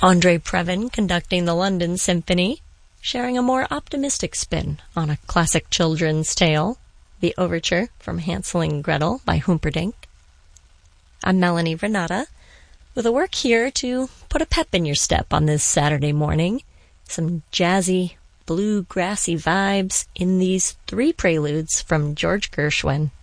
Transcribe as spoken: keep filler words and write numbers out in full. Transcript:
Andre Previn conducting the London Symphony, sharing a more optimistic spin on a classic children's tale, the overture from Hansel and Gretel by Humperdinck. I'm Melanie Renata, with a work here to put a pep in your step on this Saturday morning. Some jazzy, bluegrassy vibes in these three preludes from George Gershwin.